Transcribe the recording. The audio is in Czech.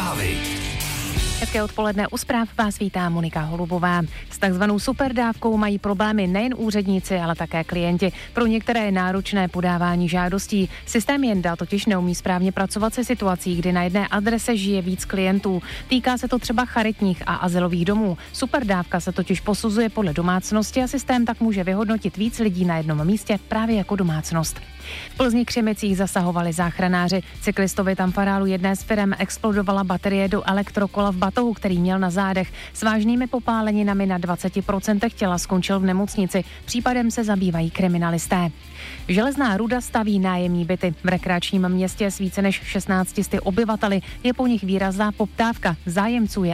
Zprávy. Hezké odpoledne, u zpráv vás vítá Monika Holubová. S takzvanou superdávkou mají problémy nejen úředníci, ale také klienti. Pro některé je náročné podávání žádostí. Systém Jenda totiž neumí správně pracovat se situací, kdy na jedné adrese žije víc klientů. Týká se to třeba charitních a azylových domů. Superdávka se totiž posuzuje podle domácnosti a systém tak může vyhodnotit víc lidí na jednom místě právě jako domácnost. V Plzni Křimicích zasahovali záchranáři. Cyklistovi tam farálu jedné z firem explodovala baterie do elektrokola v batohu, který měl na zádech. S vážnými popáleninami na 20% těla skončil v nemocnici. Případem se zabývají kriminalisté. Železná ruda staví nájemní byty. V rekreačním městě s více než 16 obyvateli je po nich výrazná poptávka. Zájemců je